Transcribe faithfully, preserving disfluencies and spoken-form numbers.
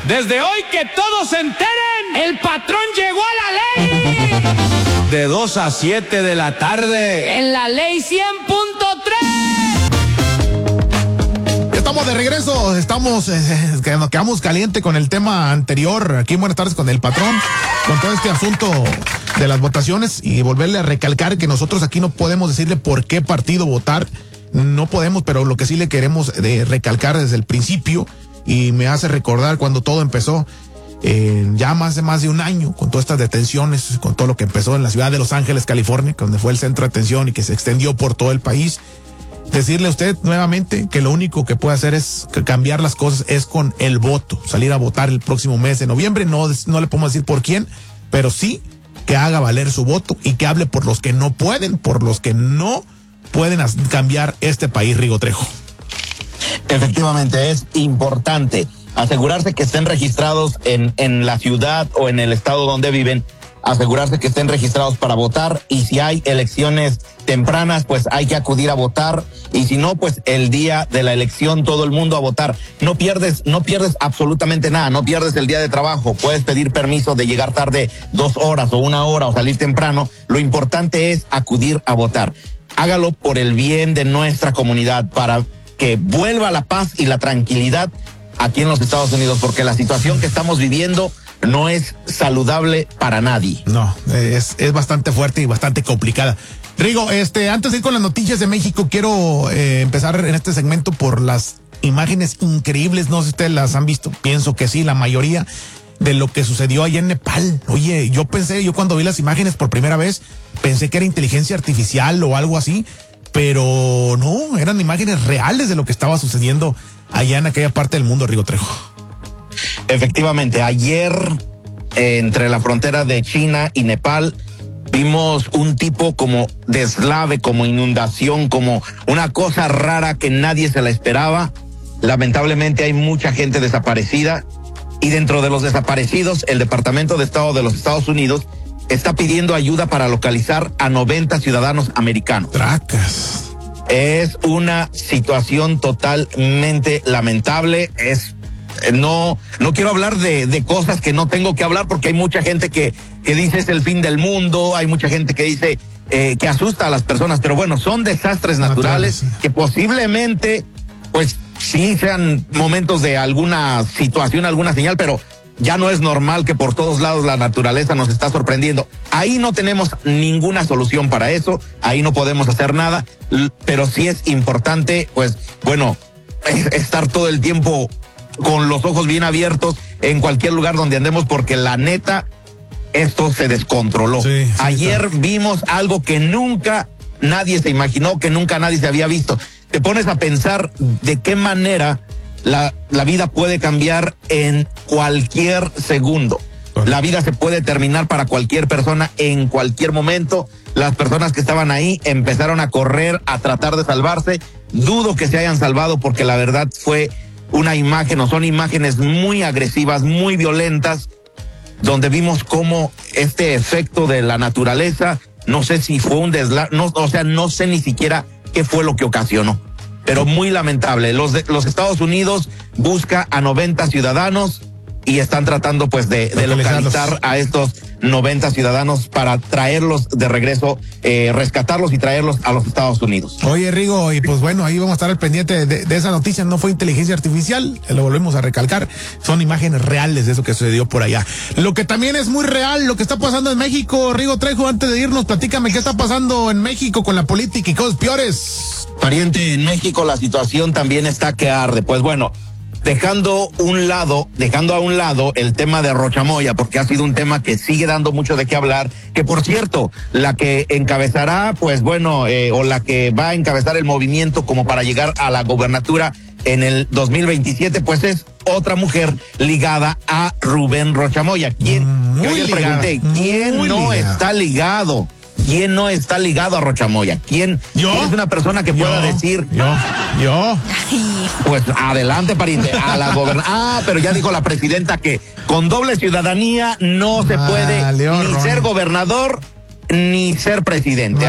Desde hoy que todos se enteren, el patrón llegó a la ley. De dos a siete de la tarde. En la ley cien punto tres. Estamos de regreso, estamos, eh, que nos quedamos caliente con el tema anterior, aquí en Buenas Tardes con el patrón, con todo este asunto de las votaciones, y volverle a recalcar que nosotros aquí no podemos decirle por qué partido votar, no podemos, pero lo que sí le queremos de recalcar desde el principio, y me hace recordar cuando todo empezó, eh, ya más de más de un año, con todas estas detenciones, con todo lo que empezó en la ciudad de Los Ángeles, California, donde fue el centro de atención y que se extendió por todo el país. Decirle a usted nuevamente que lo único que puede hacer es cambiar las cosas es con el voto, salir a votar el próximo mes de noviembre, no, no le podemos decir por quién, pero sí que haga valer su voto y que hable por los que no pueden, por los que no pueden cambiar este país, Rigo Trejo. Efectivamente, es importante asegurarse que estén registrados en, en la ciudad o en el estado donde viven, asegurarse que estén registrados para votar, y si hay elecciones tempranas, pues hay que acudir a votar, y si no, pues el día de la elección todo el mundo a votar. No pierdes, no pierdes absolutamente nada, no pierdes el día de trabajo, puedes pedir permiso de llegar tarde dos horas o una hora o salir temprano, lo importante es acudir a votar. Hágalo por el bien de nuestra comunidad, para que vuelva la paz y la tranquilidad aquí en los Estados Unidos, porque la situación que estamos viviendo no es saludable para nadie. No, es, es bastante fuerte y bastante complicada. Rigo, este, antes de ir con las noticias de México, quiero eh, empezar en este segmento por las imágenes increíbles, no sé si ustedes las han visto, pienso que sí, la mayoría, de lo que sucedió allá en Nepal. Oye, yo pensé, yo cuando vi las imágenes por primera vez, pensé que era inteligencia artificial o algo así, pero no, eran imágenes reales de lo que estaba sucediendo allá en aquella parte del mundo, Rigo Trejo. Efectivamente, ayer eh, entre la frontera de China y Nepal vimos un tipo como deslave, como inundación, como una cosa rara que nadie se la esperaba. Lamentablemente hay mucha gente desaparecida, y dentro de los desaparecidos, el Departamento de Estado de los Estados Unidos está pidiendo ayuda para localizar a noventa ciudadanos americanos. Tracas. Es una situación totalmente lamentable. Es no no quiero hablar de, de cosas que no tengo que hablar, porque hay mucha gente que, que dice es el fin del mundo, hay mucha gente que dice eh, que asusta a las personas, pero bueno, son desastres naturales, naturales que posiblemente pues sí sean momentos de alguna situación, alguna señal, pero ya no es normal que por todos lados la naturaleza nos está sorprendiendo. Ahí no tenemos ninguna solución para eso, ahí no podemos hacer nada, pero sí es importante, pues, bueno, estar todo el tiempo con los ojos bien abiertos en cualquier lugar donde andemos, porque la neta, esto se descontroló. Sí, sí, Ayer sí. vimos algo que nunca nadie se imaginó, que nunca nadie se había visto. Te pones a pensar de qué manera la, la vida puede cambiar en cualquier segundo. La vida se puede terminar para cualquier persona en cualquier momento. Las personas que estaban ahí empezaron a correr, a tratar de salvarse. Dudo que se hayan salvado, porque la verdad fue una imagen, o son imágenes muy agresivas, muy violentas, donde vimos cómo este efecto de la naturaleza, no sé si fue un deslave, no, o sea, no sé ni siquiera qué fue lo que ocasionó, pero muy lamentable. Los de, los Estados Unidos busca a noventa ciudadanos y están tratando pues de, de localizar a estos noventa ciudadanos para traerlos de regreso, eh, rescatarlos y traerlos a los Estados Unidos. Oye, Rigo, y pues bueno, ahí vamos a estar al pendiente de, de esa noticia. No fue inteligencia artificial, lo volvemos a recalcar, son imágenes reales de eso que sucedió por allá. Lo que también es muy real, lo que está pasando en México. Rigo Trejo, antes de irnos, platícame qué está pasando en México con la política y cosas peores. Pariente, en México la situación también está que arde. Pues bueno, dejando un lado, dejando a un lado el tema de Rochamoya, porque ha sido un tema que sigue dando mucho de qué hablar, que por cierto, la que encabezará, pues bueno, eh, o la que va a encabezar el movimiento como para llegar a la gobernatura en el dos mil veintisiete, pues es otra mujer ligada a Rubén Rochamoya. ¿Quién? Muy yo le ligada, pregunté, ¿quién no ligada. está ligado? ¿Quién no está ligado a Rochamoya? ¿Quién, ¿Yo? ¿quién es una persona que pueda yo, decir? Yo, yo. Pues adelante, pariente, a la gobernación. Ah, pero ya dijo la presidenta que con doble ciudadanía no se puede ah, ni ser gobernador ni ser presidente.